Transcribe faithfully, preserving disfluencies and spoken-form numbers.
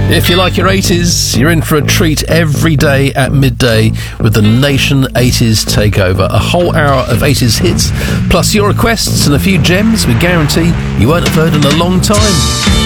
If you like your eighties, you're in for a treat every day at midday with the Nation eighties Takeover. A whole hour of eighties hits, plus your requests and a few gems we guarantee you won't have heard in a long time.